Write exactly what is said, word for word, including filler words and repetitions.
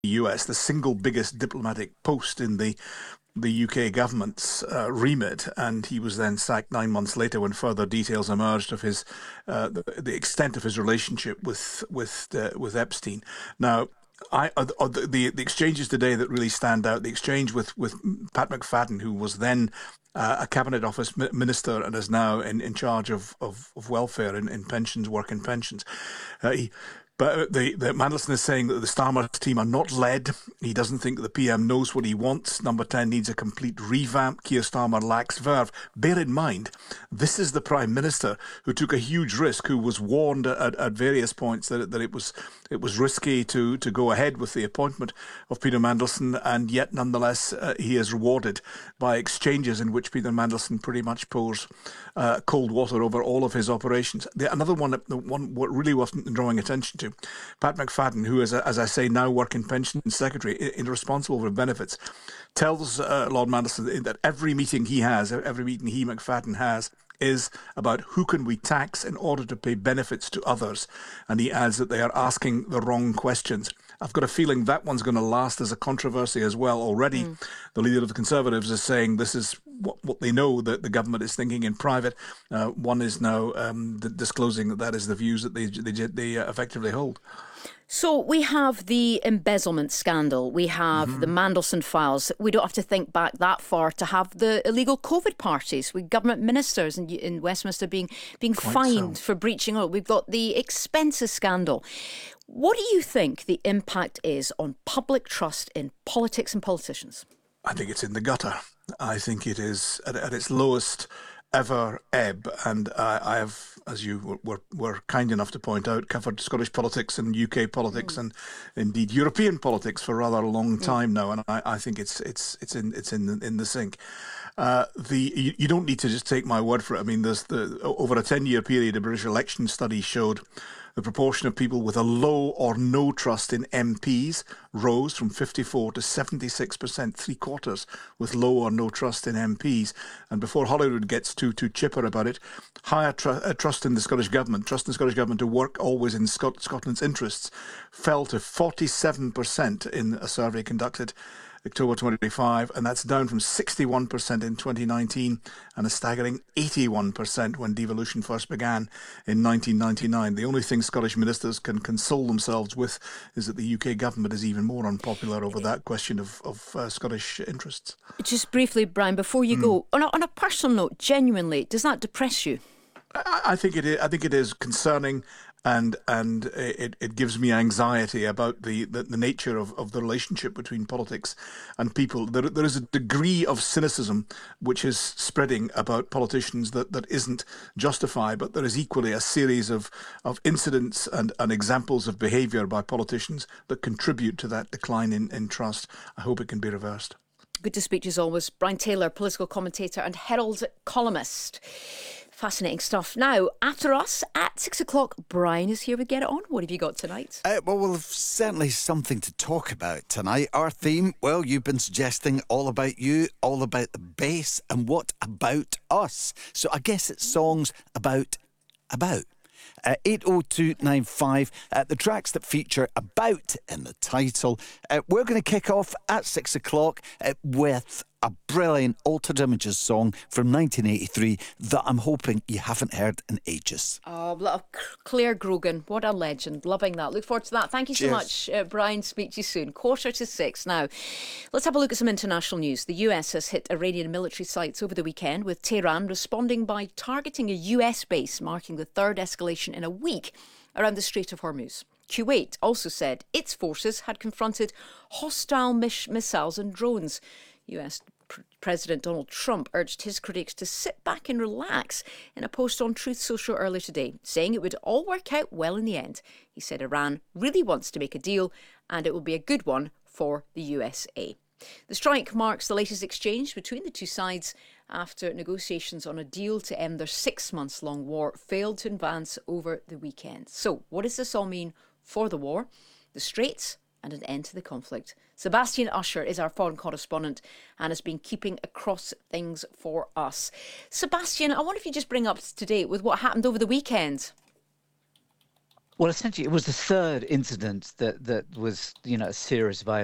U S, the single biggest diplomatic post in the the U K government's uh, remit, and he was then sacked nine months later when further details emerged of his uh, the, the extent of his relationship with with uh, with Epstein. Now, I uh, the, the the exchanges today that really stand out. The exchange with with Pat McFadden, who was then uh, a cabinet office minister and is now in, in charge of, of, of welfare and in, in pensions, work and pensions. Uh, he, But the, the Mandelson is saying that the Starmer team are not led. He doesn't think that the P M knows what he wants. Number ten needs a complete revamp. Keir Starmer lacks verve. Bear in mind, this is the Prime Minister who took a huge risk, who was warned at, at various points that, that it was it was risky to, to go ahead with the appointment of Peter Mandelson, and yet nonetheless uh, he is rewarded by exchanges in which Peter Mandelson pretty much pours uh, cold water over all of his operations. The, another one, the one what really wasn't drawing attention to, Pat McFadden, who is, as I say, now working pension secretary, in, responsible for benefits, tells uh, Lord Mandelson that every meeting he has, every meeting he, McFadden, has, is about who can we tax in order to pay benefits to others. And he adds that they are asking the wrong questions. I've got a feeling that one's going to last as a controversy as well. Already, mm. the leader of the Conservatives is saying this is what, what they know that the government is thinking in private. Uh, one is now um, disclosing that that is the views that they they, they uh, effectively hold. So we have the embezzlement scandal, we have mm-hmm. the Mandelson files. We don't have to think back that far to have the illegal COVID parties with government ministers in, in Westminster being being Quite fined so. for breaching it. We've got the expenses scandal. What do you think the impact is on public trust in politics and politicians? I think it's in the gutter. I think it is at, at its lowest ever ebb, and I, I have, as you were, were kind enough to point out, covered Scottish politics and U K politics mm. and indeed European politics for rather a long time mm. now, and I, I think it's it's it's in it's in the, in the sink. Uh, the you, you don't need to just take my word for it. I mean, there's the over a ten-year period, a British election study showed the proportion of people with a low or no trust in M Ps rose from fifty-four to seventy-six percent, three quarters with low or no trust in M Ps. And before Hollywood gets too too chipper about it, higher tr- uh, trust in the Scottish Government, trust in the Scottish Government to work always in Scot- Scotland's interests, fell to forty-seven percent in a survey conducted October twenty-five, and that's down from sixty-one percent in twenty nineteen and a staggering eighty-one percent when devolution first began in nineteen ninety-nine. The only thing Scottish ministers can console themselves with is that the U K government is even more unpopular over that question of, of uh, Scottish interests. Just briefly, Brian, before you mm. go, on a, on a personal note, genuinely, does that depress you? I, I think it is, I think it is concerning. And and it, it gives me anxiety about the, the, the nature of, of the relationship between politics and people. There, there is a degree of cynicism which is spreading about politicians that, that isn't justified, but there is equally a series of, of incidents and, and examples of behaviour by politicians that contribute to that decline in, in trust. I hope it can be reversed. Good to speak to you as always. Brian Taylor, political commentator and Herald columnist. Fascinating stuff. Now, after us at six o'clock, Brian is here with Get It On. What have you got tonight? Uh, well, we'll have certainly something to talk about tonight. Our theme, well, you've been suggesting all about you, all about the bass, and what about us? So I guess it's songs about, about. Uh, eight oh two nine five, uh, the tracks that feature about in the title. Uh, we're going to kick off at six o'clock uh, with a brilliant Altered Images song from nineteen eighty-three that I'm hoping you haven't heard in ages. Oh, little Claire Grogan, what a legend. Loving that. Look forward to that. Thank you so Cheers. much, uh, Brian. Speak to you soon. Quarter to six. Now, let's have a look at some international news. The U S has hit Iranian military sites over the weekend, with Tehran responding by targeting a U S base, marking the third escalation in a week around the Strait of Hormuz. Kuwait also said its forces had confronted hostile mis- missiles and drones. U S President Donald Trump urged his critics to sit back and relax in a post on Truth Social earlier today, saying it would all work out well in the end. He said Iran really wants to make a deal and it will be a good one for the U S A. The strike marks the latest exchange between the two sides after negotiations on a deal to end their six months long war failed to advance over the weekend. So what does this all mean for the war, the Straits, and an end to the conflict? Sebastian Usher is our foreign correspondent and has been keeping across things for us. Sebastian, I wonder if you just bring up to date with what happened over the weekend. Well, essentially, it was the third incident that, that was, you know, a series of